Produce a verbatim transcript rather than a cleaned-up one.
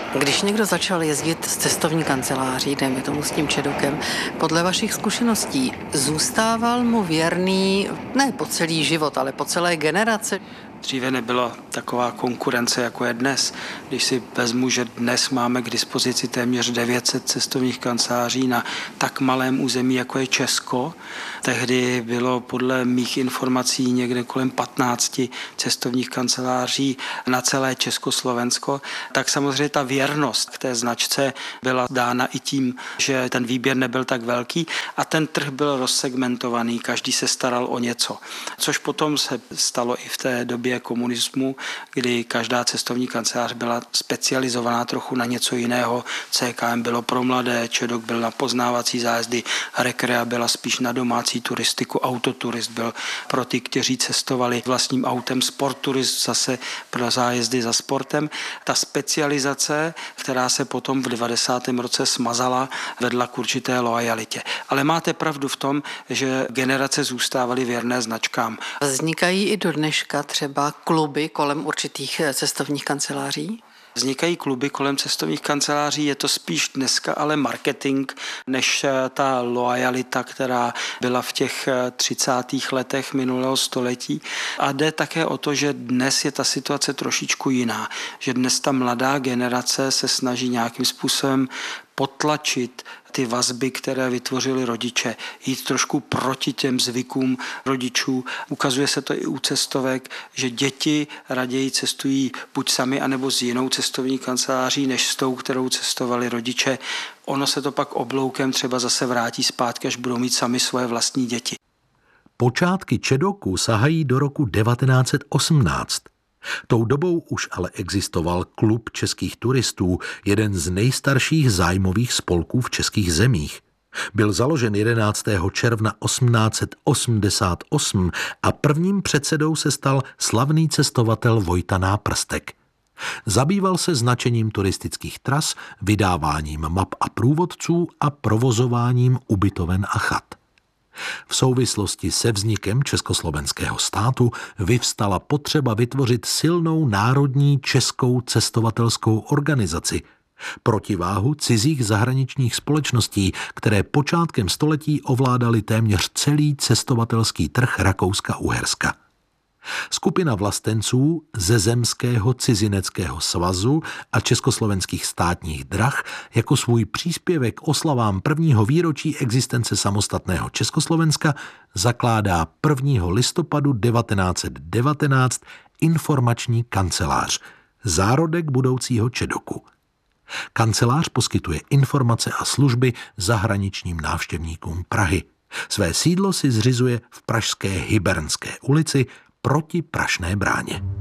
Když někdo začal jezdit s cestovní kanceláří, dejme tomu s tím Čedokem, podle vašich zkušeností zůstával mu věrný ne po celý život, ale po celé generace? Dříve nebyla taková konkurence, jako je dnes. Když si vezmu, že dnes máme k dispozici téměř devět set cestovních kanceláří na tak malém území, jako je Česko, tehdy bylo podle mých informací někde kolem patnáct cestovních kanceláří na celé Československo, tak samozřejmě ta věrnost k té značce byla dána i tím, že ten výběr nebyl tak velký a ten trh byl rozsegmentovaný, každý se staral o něco. Což potom se stalo i v té době komunismu, kdy každá cestovní kancelář byla specializovaná trochu na něco jiného. C K M bylo pro mladé, Čedok byl na poznávací zájezdy, Rekrea byla spíš na domácí turistiku, Autoturist byl pro ty, kteří cestovali vlastním autem, Sportturist zase pro zájezdy za sportem. Ta specializace, která se potom v devadesátém roce smazala, vedla k určité loajalitě. Ale máte pravdu v tom, že generace zůstávaly věrné značkám. Vznikají i do dneška třeba kluby kolem určitých cestovních kanceláří? Vznikají kluby kolem cestovních kanceláří, je to spíš dneska ale marketing, než ta loajalita, která byla v těch třicátých letech minulého století. A jde také o to, že dnes je ta situace trošičku jiná, že dnes ta mladá generace se snaží nějakým způsobem potlačit ty vazby, které vytvořili rodiče, jít trošku proti těm zvykům rodičů. Ukazuje se to i u cestovek, že děti raději cestují buď sami, anebo s jinou cestovní kanceláří, než s tou, kterou cestovali rodiče. Ono se to pak obloukem třeba zase vrátí zpátky, až budou mít sami svoje vlastní děti. Počátky Čedoku sahají do roku devatenáct set osmnáct. Tou dobou už ale existoval Klub českých turistů, jeden z nejstarších zájmových spolků v českých zemích. Byl založen jedenáctého června osmnáct set osmdesát osm a prvním předsedou se stal slavný cestovatel Vojta Náprstek. Zabýval se značením turistických tras, vydáváním map a průvodců a provozováním ubytoven a chat. V souvislosti se vznikem československého státu vyvstala potřeba vytvořit silnou národní českou cestovatelskou organizaci, protiváhu cizích zahraničních společností, které počátkem století ovládaly téměř celý cestovatelský trh Rakouska-Uherska. Skupina vlastenců ze Zemského cizineckého svazu a Československých státních drah jako svůj příspěvek oslavám prvního výročí existence samostatného Československa zakládá prvního listopadu devatenáct set devatenáct informační kancelář, zárodek budoucího Čedoku. Kancelář poskytuje informace a služby zahraničním návštěvníkům Prahy. Své sídlo si zřizuje v pražské Hybernské ulici proti Prašné bráně.